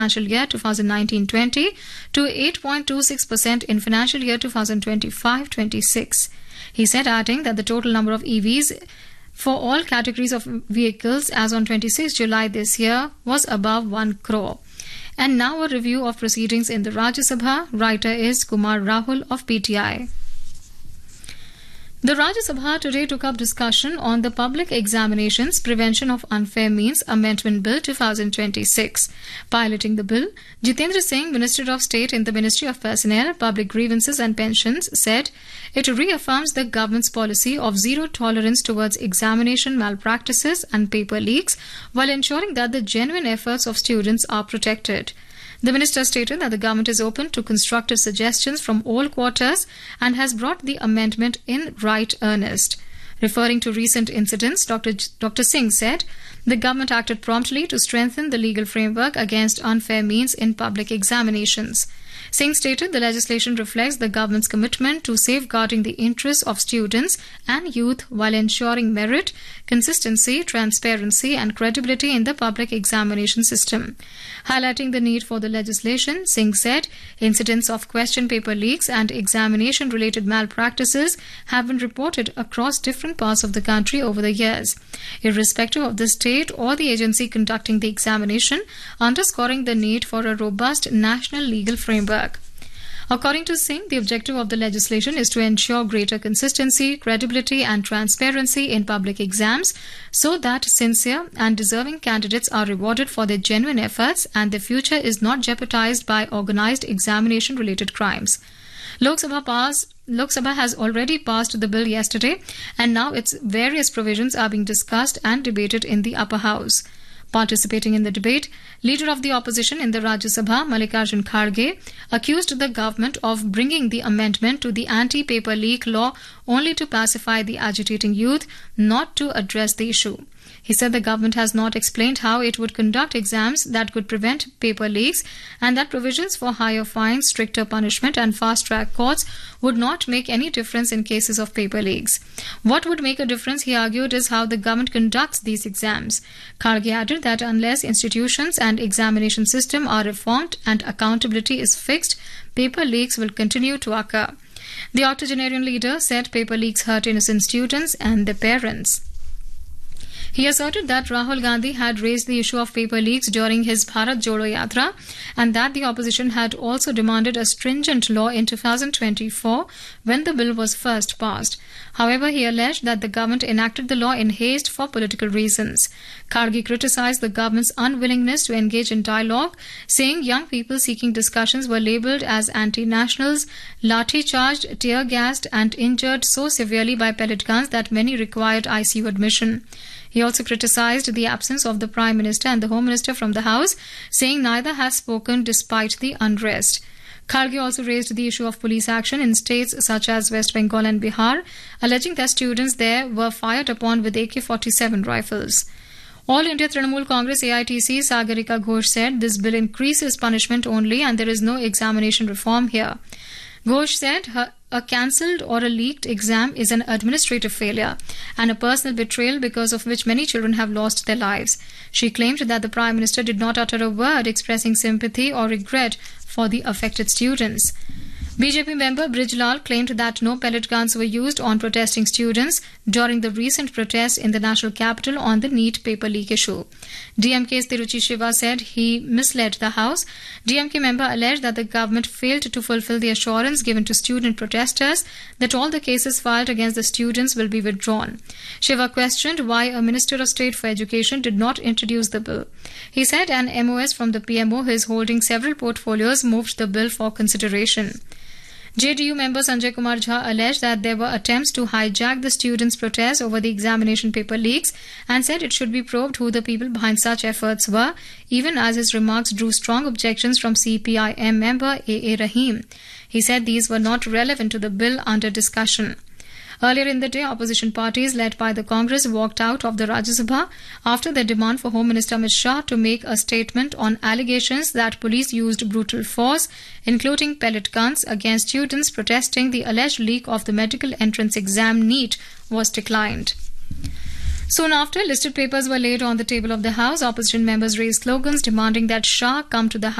financial year 2019-20 to 8.26% in financial year 2025-26. He said, adding that the total number of EVs for all categories of vehicles as on 26 July this year was above 1 crore. And now a review of proceedings in the Rajya Sabha. Writer is Kumar Rahul of PTI. The Rajya Sabha today took up discussion on the Public Examinations Prevention of Unfair Means Amendment Bill 2026. Piloting the bill, Jitendra Singh, Minister of State in the Ministry of Personnel, Public Grievances and Pensions, said it reaffirms the government's policy of zero tolerance towards examination malpractices and paper leaks while ensuring that the genuine efforts of students are protected. The minister stated that the government is open to constructive suggestions from all quarters and has brought the amendment in right earnest. Referring to recent incidents, Dr. Singh said the government acted promptly to strengthen the legal framework against unfair means in public examinations. Singh stated the legislation reflects the government's commitment to safeguarding the interests of students and youth while ensuring merit, consistency, transparency and credibility in the public examination system. Highlighting the need for the legislation, Singh said incidents of question paper leaks and examination-related malpractices have been reported across different parts of the country over the years, irrespective of the state or the agency conducting the examination, underscoring the need for a robust national legal framework. According to Singh, the objective of the legislation is to ensure greater consistency, credibility and transparency in public exams so that sincere and deserving candidates are rewarded for their genuine efforts and their future is not jeopardized by organized examination-related crimes. Lok Sabha has already passed the bill yesterday and now its various provisions are being discussed and debated in the upper house. Participating in the debate, Leader of the Opposition in the Rajya Sabha, Mallikarjun Kharge, accused the government of bringing the amendment to the anti-paper leak law only to pacify the agitating youth, not to address the issue. He said the government has not explained how it would conduct exams that could prevent paper leaks and that provisions for higher fines, stricter punishment and fast-track courts would not make any difference in cases of paper leaks. What would make a difference, he argued, is how the government conducts these exams. Kharge added that unless institutions and examination system are reformed and accountability is fixed, paper leaks will continue to occur. The octogenarian leader said paper leaks hurt innocent students and their parents. He asserted that Rahul Gandhi had raised the issue of paper leaks during his Bharat Jodo Yatra and that the opposition had also demanded a stringent law in 2024 when the bill was first passed. However, he alleged that the government enacted the law in haste for political reasons. Kharge criticized the government's unwillingness to engage in dialogue, saying young people seeking discussions were labelled as anti-nationals, lathi-charged, tear-gassed and injured so severely by pellet guns that many required ICU admission. He also criticized the absence of the Prime Minister and the Home Minister from the House, saying neither has spoken despite the unrest. Kharge also raised the issue of police action in states such as West Bengal and Bihar, alleging that students there were fired upon with AK-47 rifles. All India Trinamool Congress AITC Sagarika Ghosh said this bill increases punishment only and there is no examination reform here. Ghosh said a cancelled or a leaked exam is an administrative failure and a personal betrayal because of which many children have lost their lives. She claimed that the Prime Minister did not utter a word expressing sympathy or regret for the affected students. BJP member Brijlal claimed that no pellet guns were used on protesting students during the recent protests in the national capital on the NEET paper leak issue. DMK's Tiruchi Shiva said he misled the House. DMK member alleged that the government failed to fulfill the assurance given to student protesters that all the cases filed against the students will be withdrawn. Shiva questioned why a Minister of State for Education did not introduce the bill. He said an MOS from the PMO, who is holding several portfolios, moved the bill for consideration. JDU member Sanjay Kumar Jha alleged that there were attempts to hijack the students' protests over the examination paper leaks and said it should be probed who the people behind such efforts were, even as his remarks drew strong objections from CPIM member A.A. Rahim. He said these were not relevant to the bill under discussion. Earlier in the day, opposition parties led by the Congress walked out of the Rajya Sabha after their demand for Home Minister Amit Shah to make a statement on allegations that police used brutal force, including pellet guns, against students protesting the alleged leak of the medical entrance exam NEET was declined. Soon after, listed papers were laid on the table of the House. Opposition members raised slogans demanding that Shah come to the